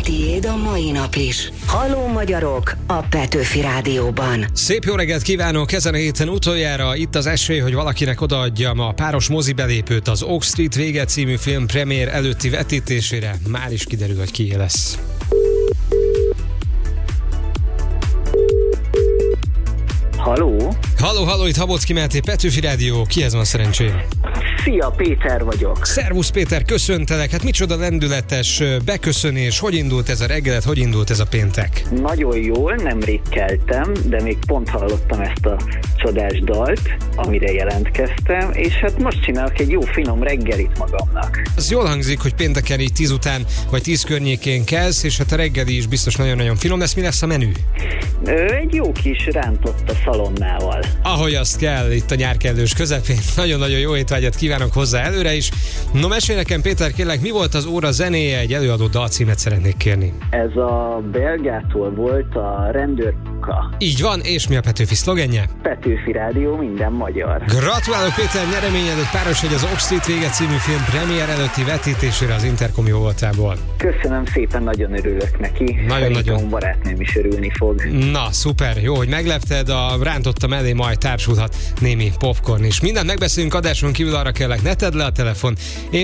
Tiéd a mai nap is. Halló magyarok a Petőfi Rádióban. Szép jó reggelt kívánok! Ezen a héten utoljára itt az esély, hogy valakinek odaadjam a páros mozibelépőt az Oak Street vége című film premier előtti vetítésére. Már is kiderül, hogy kié lesz. Halló? Halló, itt Habocki Máté, Petőfi Rádió, kihez van szerencsém? Szia, Péter vagyok. Szervusz Péter, köszöntelek, hát micsoda lendületes beköszönés, hogy indult ez a reggelet, hogy indult ez a péntek? Nagyon jól, nemrég keltem, de még pont hallottam ezt a csodás dalt, amire jelentkeztem, és hát most csinálok egy jó finom reggelit magamnak. Az jól hangzik, hogy pénteken így 10 után vagy 10 környékén kezd, és hát a reggeli is biztos nagyon-nagyon finom lesz. Mi lesz a menü? Egy jó kis rántott a szalonnával. Ahogy azt kell itt a nyárkellős közepén. Nagyon-nagyon jó étvágyat kívánok hozzá előre is. No, mesélj nekem, Péter, kérlek, mi volt az óra zenéje? Egy előadó dalcímet szeretnék kérni. Ez a belgától volt, a Rendőrmunka. Így van, és mi a Petőfi szlogenje? Petőfi Rádió, minden magyar. Gratulálok, Péter, nyereményed egy páros egy az Oak Street vége című film premier előtti vetítésére az Intercom jó voltából. Köszönöm szépen, nagyon örülök neki. Nagyon. Barátnőm is örülni fog. Na, szuper, jó, hogy meglepted, a rántottam elé majd társulhat némi popcorn is. Mindent megbeszélünk adáson kívül, arra kérlek, ne tedd le a telefon. Én